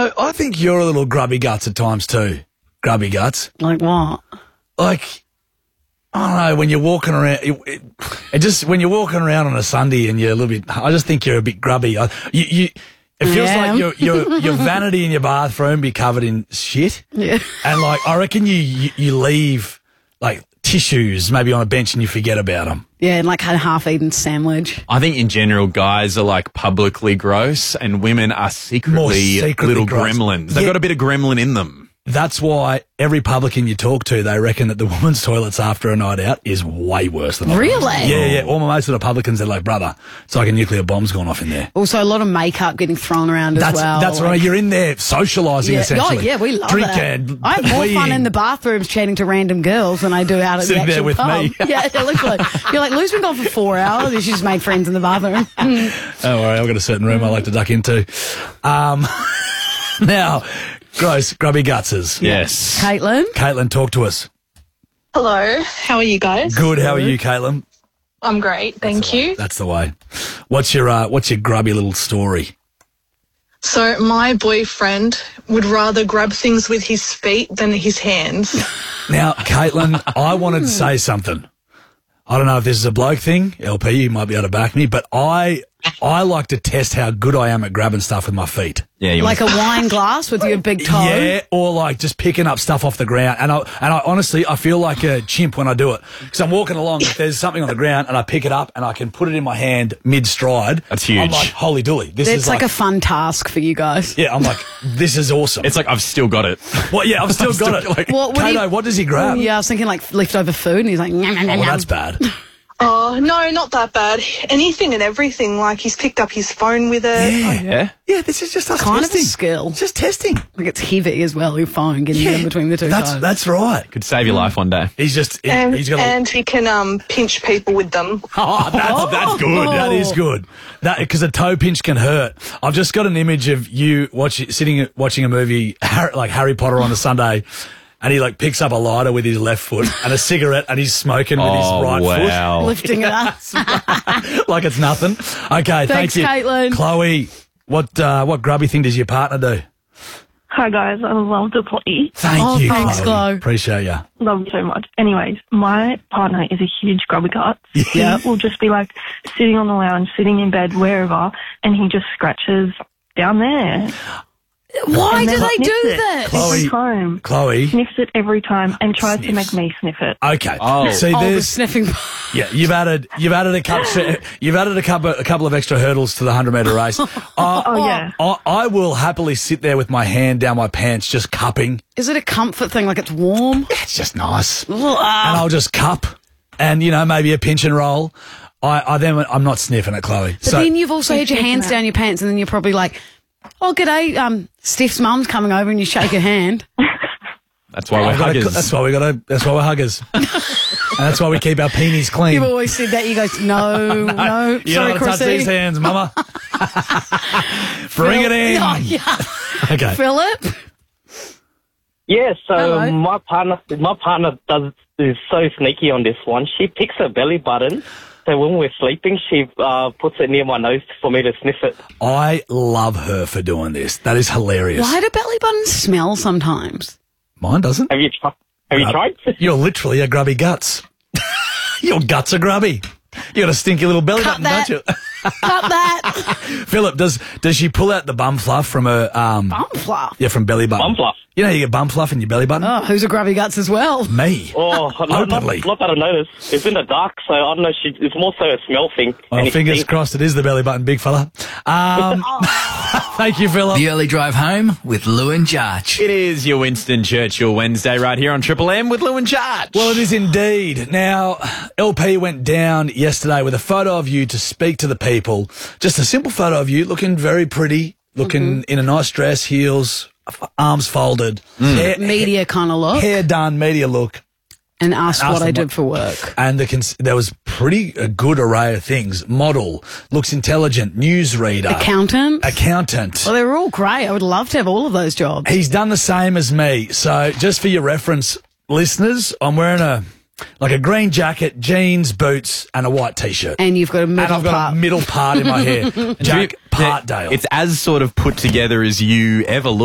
know, I think you're a little grubby guts at times too. Grubby guts. Like what? Like, I don't know, when you're walking around, when you're walking around on a Sunday and you're a little bit, I just think you're a bit grubby. It feels like your vanity in your bathroom be covered in shit. Yeah. And like, I reckon you leave like tissues maybe on a bench and you forget about them. Yeah, and like a half-eaten sandwich. I think in general, guys are like publicly gross and women are secretly little gross. gremlins. They've got a bit of gremlin in them. That's why every publican you talk to, they reckon that the woman's toilets after a night out is way worse than Really? Yeah. All most of the publicans are like, brother, it's like a nuclear bomb's gone off in there. Also, a lot of makeup getting thrown around as well. That's right. You're in there socialising, essentially. Oh, yeah, we love Drinking, I have more fun in the bathrooms chatting to random girls than I do out at Sitting the there actual with pub. me. Yeah, literally. You're like, Lou's been gone for 4 hours and she's made friends in the bathroom. Don't worry, I've got a certain room I like to duck into. Now, gross, grubby gutses. Yes. Caitlin, talk to us. Hello, how are you guys? Good, how are you, Caitlin? I'm great, thank you. That's the way. What's your grubby little story? So my boyfriend would rather grab things with his feet than his hands. Now, Caitlin, I wanted to say something. I don't know if this is a bloke thing, LP, you might be able to back me, but I like to test how good I am at grabbing stuff with my feet. Yeah, like a wine glass with your big toe. Yeah, or like just picking up stuff off the ground. And I honestly, I feel like a chimp when I do it. Because I'm walking along, if there's something on the ground and I pick it up and I can put it in my hand mid-stride. That's huge. I'm like, holy dooly. This It's is like a fun task for you guys. Yeah, I'm like, this is awesome. It's like, I've still got it. Well, yeah, I've still got it. Like, Kato, what does he grab? Yeah, I was thinking like leftover food and he's like, nyam, nyam, Oh, well, nyam. that's bad. Oh, no, not that bad. Anything and everything, like he's picked up his phone with it. Yeah. Yeah, this is just us Kind testing. of a skill. It's just testing. Like it's heavy as well, your phone getting in between the two toes. That's right. Could save your life one day. He's just And, he's got and he can pinch people with them. Oh, that's good. That is good. That because a toe pinch can hurt. I've just got an image of you watching a movie like Harry Potter on a Sunday, and he like picks up a lighter with his left foot and a cigarette, and he's smoking with his right wow. Lifting it up. foot like it's nothing. Okay, Thanks, thank you, Caitlin. Chloe. What grubby thing does your partner do? Hi guys, I love to play. Thank you, thanks, Chloe. Appreciate you. Love you so much. Anyways, my partner is a huge grubby gut. Yeah. We'll just be like sitting on the lounge, sitting in bed, wherever, and he just scratches down there. Why And do then they sniffs do it this? every time? Chloe. Sniffs it every time and tries to Sniffs. make me sniff it. Okay. Oh. See, Oh, the there's sniffing. yeah. You've added a couple of extra hurdles to the 100-meter race. Yeah. I will happily sit there with my hand down my pants, just cupping. Is it a comfort thing? Like it's warm? It's just nice. And Ah. I'll just cup and, maybe a pinch and roll. I'm not sniffing it, Chloe. But then you've also had your hands down your pants and then you're probably like, oh, g'day, Steph's mum's coming over and you shake her hand. That's why we're huggers. That's why we're huggers. And that's why we keep our peenies clean. You've always said that. You guys, no, You sorry, don't touch Chrissy. these hands, mama. Bring it in. Oh, yeah. Okay. Philip? Yeah, so Hello. my partner is so sneaky on this one. She picks her belly button. So when we're sleeping, she puts it near my nose for me to sniff it. I love her for doing this. That is hilarious. Why do belly buttons smell sometimes? Mine doesn't. Have you tried? You're literally a grubby guts. Your guts are grubby. You got a stinky little belly Cut button, that. don't you? Cut that. Philip, does she pull out the bum fluff from her Bum fluff. Yeah, from belly button. Bum fluff? You know you get bum fluff in your belly button? Oh, who's a grubby guts as well? Me. Oh, not Openly. that I noticed. It's in the dark, so I don't know. It's more so a smell thing. Well, And it fingers stinks. crossed it is the belly button, big fella. Thank you, Philip. The early drive home with Lou and Jarch. It is your Winston Churchill Wednesday right here on Triple M with Lou and Jarch. Well, it is indeed. Now, LP went down yesterday with a photo of you to speak to the people. Just a simple photo of you looking very pretty, looking in a nice dress, heels, arms folded, Media kind of look. hair done, media look. And asked Ask what I them did for work. And there was a good array of things. Model, looks intelligent, newsreader, Accountant. Well, they were all great. I would love to have all of those jobs. He's done the same as me. So just for your reference, listeners, I'm wearing a green jacket, jeans, boots, and a white T-shirt. And you've got a And middle I've got part. a middle part in my hair. Jack Partdale. It's as sort of put together as you ever look.